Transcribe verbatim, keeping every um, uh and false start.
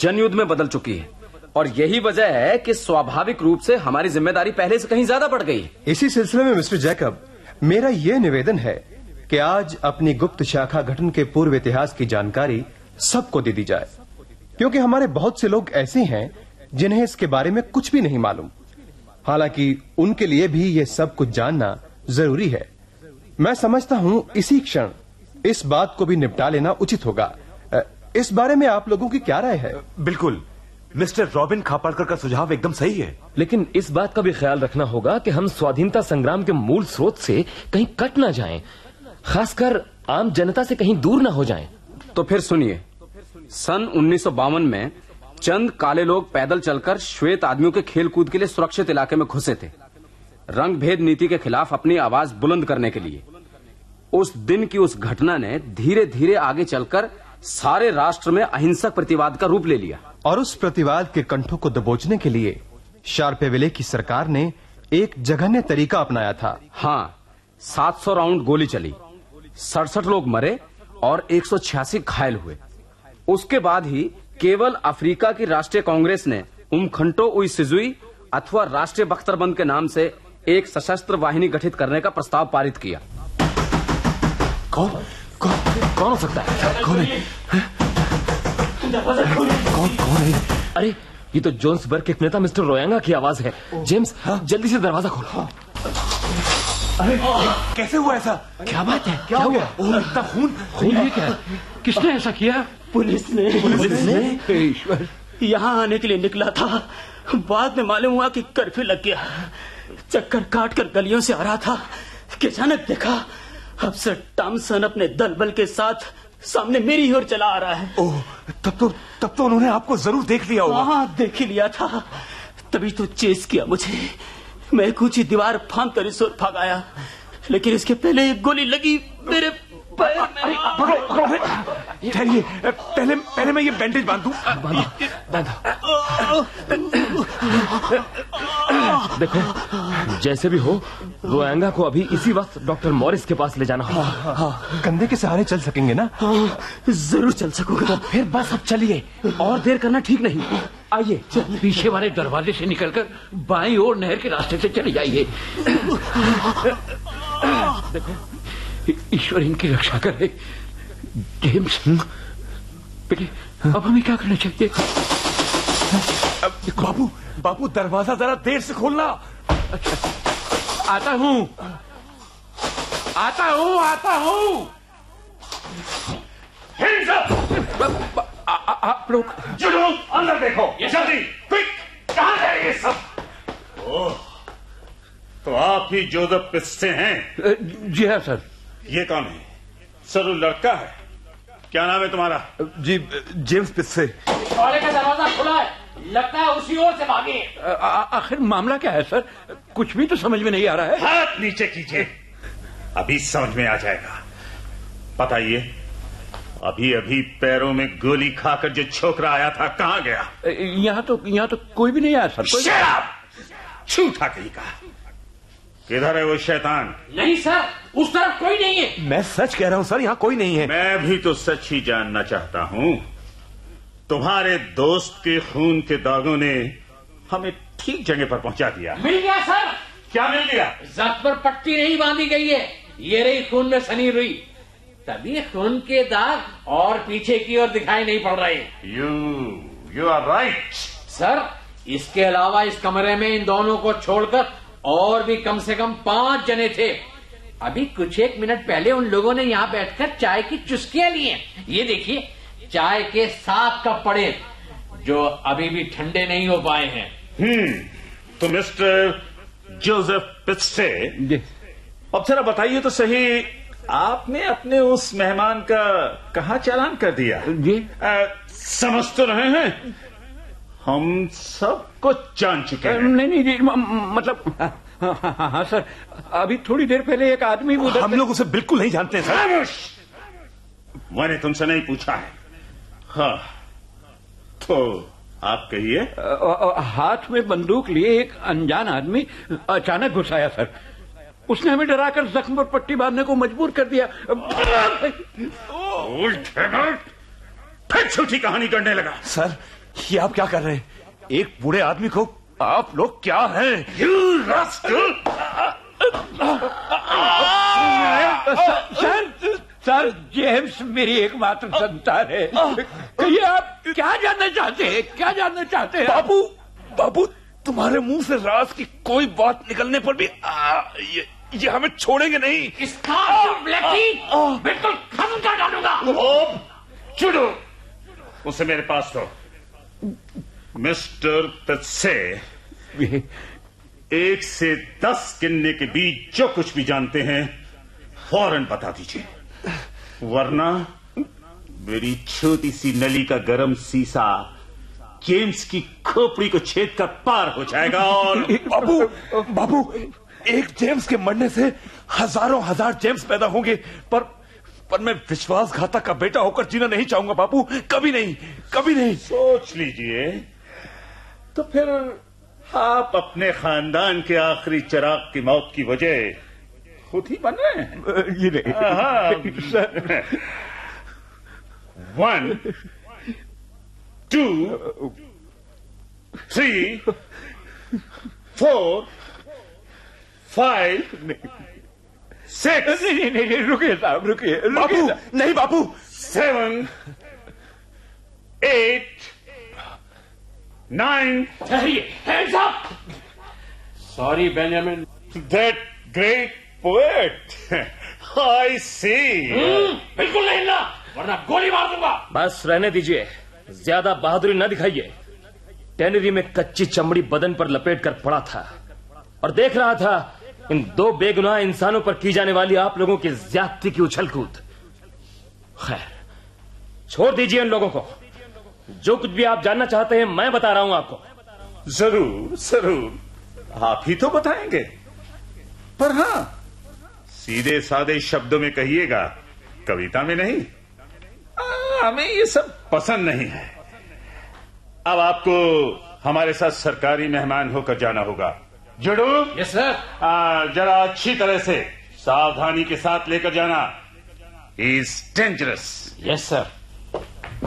जनयुद्ध में बदल चुकी है और यही वजह है कि स्वाभाविक रूप से हमारी जिम्मेदारी पहले से कहीं ज्यादा बढ़ गई। इसी सिलसिले में मिस्टर जैकब, मेरा यह निवेदन है कि आज अपनी गुप्त शाखा गठन के पूर्व इतिहास की जानकारी सबको दे दी जाए, क्योंकि हमारे बहुत से लोग ऐसे हैं जिन्हें इसके बारे में कुछ भी नहीं मालूम। हालांकि उनके लिए भी यह सब कुछ जानना जरूरी है। मैं समझता हूं इसी क्षण इस बात को भी निपटा लेना उचित होगा। इस बारे में आप लोगों की क्या राय है? बिल्कुल, मिस्टर रॉबिन खापड़कर का सुझाव एकदम सही है। लेकिन इस बात का भी ख्याल रखना होगा कि हम स्वाधीनता संग्राम के मूल स्रोत से कहीं कट ना जाएं, खासकर आम जनता से कहीं दूर ना हो जाएं। तो फिर सुनिए, सन उन्नीस सौ बावन में चंद काले लोग पैदल चलकर श्वेत आदमियों के खेल कूद के लिए सुरक्षित इलाके में घुसे थे, रंग भेद नीति के खिलाफ अपनी आवाज बुलंद करने के लिए। उस दिन की उस घटना ने धीरे धीरे आगे चलकर सारे राष्ट्र में अहिंसक प्रतिवाद का रूप ले लिया और उस प्रतिवाद के कंठों को दबोचने के लिए शार्पेविले की सरकार ने एक जघन्य तरीका अपनाया था। हाँ, सात सौ राउंड गोली चली, सड़सठ लोग मरे और एक सौ छियासी घायल हुए। उसके बाद ही केवल अफ्रीका की राष्ट्रीय कांग्रेस ने उमखंटो उई सिजुई अथवा राष्ट्रीय बख्तरबंद के नाम से एक सशस्त्र वाहिनी गठित करने का प्रस्ताव पारित किया। कौन कौन कौन हो सकता है? कौन है? कौन कौन है? अरे ये तो जोन्सबर्ग के एक नेता मिस्टर रोयांगा की आवाज है। जेम्स, जल्दी से दरवाजा खोलो। अरे कैसे हुआ ऐसा? क्या बात है? क्या हुआ? इतना खून खून ये क्या? किसने ऐसा किया? पुलिस ने। पुलिस ने? ईश्वर, यहाँ आने के लिए निकला था, बाद में मालूम हुआ कि कर्फ्यू लग गया। चक्कर काट कर गलियों से आ रहा था कि अचानक देखा अफसर टॉमसन अपने दल बल के साथ सामने मेरी ओर चला आ रहा है। ओह, तब तो तब तो उन्होंने आपको जरूर देख लिया होगा। हाँ, देख ही लिया था, तभी तो चेस किया मुझे। मैं एक ऊंची दीवार फांद कर इस ओर भाग आया, लेकिन इसके पहले एक गोली लगी मेरे पैर में। पकड़ो पकड़ो, ठहरिए, पहले पहले मैं ये बैंडेज बांध दूं। देखो, जैसे भी हो रोयांगा को अभी इसी वक्त डॉक्टर मॉरिस के पास ले जाना होगा। हाँ, कंधे के सहारे चल सकेंगे ना? हाँ, जरूर चल सकूंगा। तो फिर बस अब चलिए, और देर करना ठीक नहीं। आइए, पीछे वाले दरवाजे से निकलकर बाईं ओर नहर के रास्ते से चले जाइए। देखो, ईश्वर इनकी रक्षा करे। जेम्स, बेटे, अब हमें क्या करना चाहिए? बाबू बाबू दरवाजा जरा देर से खोलना। आता हूँ आता हूँ आता हूँ। आप लोग अंदर देखो, ये जल्दी, क्विक, कहाँ है ये सब? ओह, तो आप ही जोसेफ पिस्से हैं? जी हाँ सर। ये कौन है? सर वो लड़का है, क्या नाम है तुम्हारा? जी, जेम्स पिस्से। कॉलेज का दरवाजा खुला है, लगता है उसी ओर से भागे। आखिर मामला क्या है सर? कुछ भी तो समझ में नहीं आ रहा है। हाथ नीचे कीजिए, अभी समझ में आ जाएगा। बताइए, अभी अभी पैरों में गोली खाकर जो छोकरा आया था कहाँ गया? यहाँ तो यहाँ तो कोई भी नहीं आया सर। कोई... झूठा कहीं का। किधर है वो शैतान? नहीं सर, उस तरफ कोई नहीं है। मैं सच कह रहा हूँ सर, यहाँ कोई नहीं है। मैं भी तो सच ही जानना चाहता हूँ। तुम्हारे दोस्त के खून के दागों ने हमें ठीक जगह पर पहुंचा दिया। मिल गया सर। क्या मिल गया? जख्म पर पट्टी नहीं बांधी गई है, ये रही खून में सनी रुई, तभी खून के दाग और पीछे की ओर दिखाई नहीं पड़ रहे। You you are right sir. इसके अलावा इस कमरे में इन दोनों को छोड़कर और भी कम से कम पांच जने थे। अभी कुछ एक मिनट पहले उन लोगों ने यहाँ बैठकर चाय की चुस्कियां ली हैं। ये देखिए, चाय के सात कप पड़े जो अभी भी ठंडे नहीं हो पाए हैं। हम्म तो मिस्टर जोसेफ पिस्से, अब जरा बताइए तो सही, आपने अपने उस मेहमान का कहाँ चालान कर दिया? जी आ, समझ तो रहे हैं, हम सब कुछ जान चुके हैं। नहीं नहीं जी, मतलब हाँ, हाँ, हाँ सर, अभी थोड़ी देर पहले एक आदमी उधर। हम लोग उसे बिल्कुल नहीं जानते सर। मैंने तुमसे नहीं पूछा है। हाँ, तो आप कहिए। हाथ में बंदूक लिए एक अनजान आदमी अचानक घुस आया सर। उसने हमें डराकर जख्म पर पट्टी बांधने को मजबूर कर दिया। फिर झूठी कहानी करने लगा। सर, ये आप क्या कर रहे हैं? एक बूढ़े आदमी को आप लोग क्या हैं? सर सर जेम्स मेरी एकमात्र संतान है। कहिए आप क्या जानना चाहते हैं? क्या जानना चाहते हैं? बाबू बाबू तुम्हारे मुंह से राज की कोई बात निकलने पर भी आ, ये ये हमें छोड़ेंगे नहीं। बिल्कुल खत्म कर डालूंगा। छुड़ो उसे मेरे पास दो। मिस्टर पेत्से, एक से दस गिनने के बीच जो कुछ भी जानते हैं फौरन बता दीजिए, वरना मेरी छोटी सी नली का गरम सीसा जेम्स की खोपड़ी को छेद कर पार हो जाएगा। और बाबू बाबू एक जेम्स के मरने से हजारों हजार जेम्स पैदा होंगे, पर पर मैं विश्वासघातक का बेटा होकर जीना नहीं चाहूंगा बाबू, कभी नहीं, कभी नहीं। सोच लीजिए, तो फिर आप अपने खानदान के आखिरी चिराग की मौत की वजह खुद ही बन रहे हैं। ये नहीं। One two three four five six. नहीं नहीं नहीं रुकिए साहब, रुकिए बाबू नहीं बाबू। Seven eight nine. Hands up! Sorry Benjamin. That great poet. I see. बिल्कुल नहीं हिलना, वरना गोली मार दूंगा। बस रहने दीजिए, ज्यादा बहादुरी न दिखाइए। टेनरी में कच्ची चमड़ी बदन पर लपेट कर पड़ा था और देख रहा था इन दो बेगुनाह इंसानों पर की जाने वाली आप लोगों की ज्यादती की उछल कूद। खैर, छोड़ दीजिए इन लोगों को। जो कुछ भी आप जानना चाहते हैं मैं बता रहा हूं आपको। जरूर जरूर, आप ही तो बताएंगे, पर हां सीधे सादे शब्दों में कहिएगा, कविता में नहीं। आ, हमें ये सब पसंद नहीं है। अब आपको हमारे साथ सरकारी मेहमान होकर जाना होगा। जुड़ू, यस सर। जरा अच्छी तरह से सावधानी के साथ लेकर जाना। He is dangerous. Yes sir.